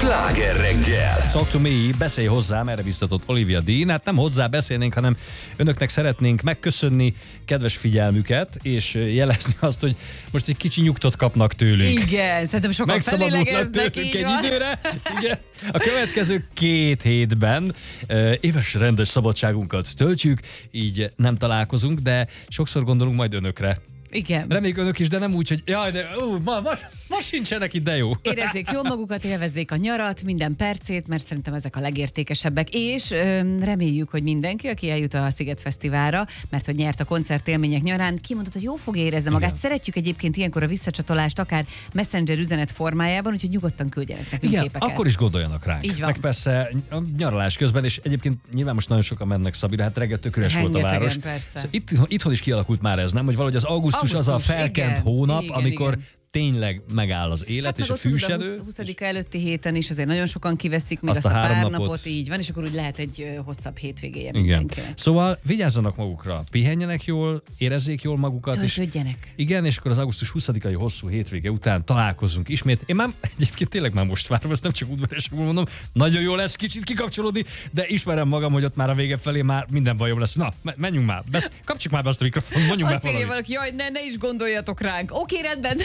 Sláger reggel! Talk to me, beszélj hozzám, erre biztatott Olivia Dean. Hát nem hozzá beszélnénk, hanem önöknek szeretnénk megköszönni kedves figyelmüket, és jelezni azt, hogy most egy kicsi nyugtot kapnak tőlünk. Igen, szerintem sokan Megszabadulnak tőlünk egy időre. Igen. A következő 2 hétben éves rendes szabadságunkat töltjük, így nem találkozunk, de sokszor gondolunk majd önökre. Igen. Reméljük önök is, de nem úgy, hogy jaj, de most sincsenek itt, de jó. Érezzék jól magukat, élvezzék a nyarat, minden percét, mert szerintem ezek a legértékesebbek. És reméljük, hogy mindenki, aki eljut a Sziget Fesztiválra, mert hogy nyert a koncertélmények nyarán, kimondott, hogy jó fogja érezni magát. Igen. Szeretjük egyébként ilyenkor a visszacsatolást, akár Messenger üzenet formájában, úgyhogy nyugodtan küldjenek nekünk képeket. Akkor is gondoljanak ránk. Így van. Meg persze a nyaralás közben, és egyébként nyilván most nagyon sokan mennek Szabira, hát reggel tök üres volt a város. Persze. Szóval itthon is kialakult már ez, nem? Hogy valahogy az augusztus az a felkent igen, hónap, igen, amikor igen. Tényleg megáll az élet, hát és a fűsjelő. 20-a előtti héten is azért nagyon sokan kiveszik még azt a pár napot, így van, és akkor úgy lehet egy hosszabb hétvégéje mindenkinek. Szóval vigyázzanak magukra, pihenjenek jól, érezzék jól magukat. Töltődjenek. Igen, és akkor az augusztus 20-ai hosszú hétvége után találkozunk ismét. Én már egyébként tényleg már most várom, ezt nem csak udvariasan mondom, nagyon jó lesz kicsit kikapcsolódni, de ismerem magam, hogy ott már a vége felé már minden bajom lesz. Na, menjünk már, kapcsoljuk már be azt a mikrofont, mondjunk már valamit. Valaki, jaj, ne is gondoljatok ránk. Oké, rendben.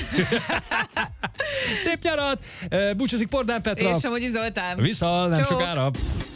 Szép nyarat! Búcsúzik Pordán Petra. És Somogyi Zoltán. Viszont nem Csók. sokára.